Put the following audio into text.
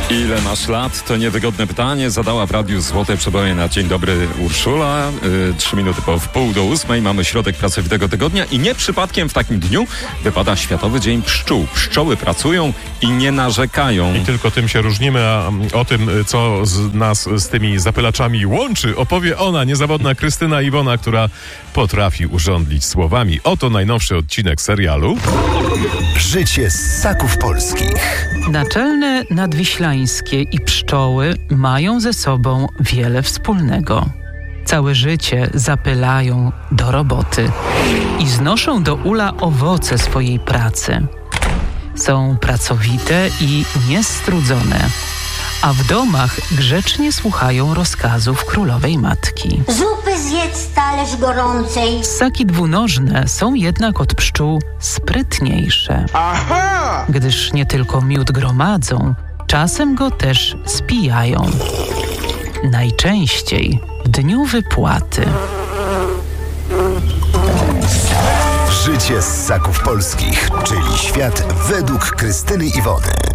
Ile masz lat? To niewygodne pytanie. Zadała w radiu Złote Przeboje na Dzień Dobry Urszula. 3 minuty po 7:30. Mamy środek pracowitego tygodnia i nie przypadkiem w takim dniu wypada Światowy Dzień Pszczół. Pszczoły pracują i nie narzekają. I tylko tym się różnimy, a o tym, co nas z tymi zapylaczami łączy, opowie ona, niezawodna Krystyna Iwona, która potrafi urządlić słowami. Oto najnowszy odcinek serialu Życie ssaków polskich. Naczelne nadwiślańskie i pszczoły mają ze sobą wiele wspólnego. Całe życie zapylają do roboty i znoszą do ula owoce swojej pracy. Są pracowite i niestrudzone, a w domach grzecznie słuchają rozkazów królowej matki. Zupy zjedz, talerz gorącej. Ssaki dwunożne są jednak od pszczół sprytniejsze. Aha! Gdyż nie tylko miód gromadzą, czasem go też spijają. Najczęściej w dniu wypłaty. Życie ssaków polskich, czyli świat według Krystyny Iwony.